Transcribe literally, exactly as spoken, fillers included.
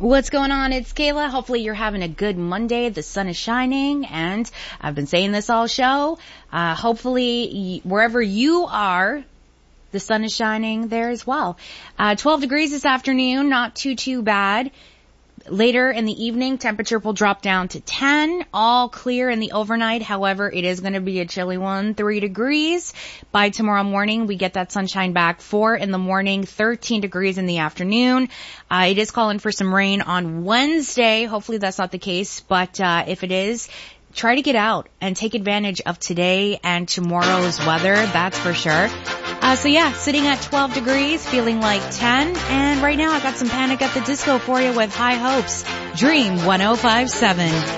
What's going on? It's Kayla. Hopefully you're having a good Monday. The sun is shining, and I've been saying this all show. Uh, hopefully y- wherever you are, the sun is shining there as well. Uh, twelve degrees this afternoon, not too, too bad. Later in the evening, temperature will drop down to ten, all clear in the overnight. However, it is going to be a chilly one, three degrees. By tomorrow morning, we get that sunshine back, four in the morning, thirteen degrees in the afternoon. Uh, it is calling for some rain on Wednesday. Hopefully that's not the case, but uh, if it is, try to get out and take advantage of today and tomorrow's weather, that's for sure. Uh, so yeah, sitting at twelve degrees, feeling like ten, and right now I got some Panic at the Disco for you with High Hopes. Dream one oh five point seven.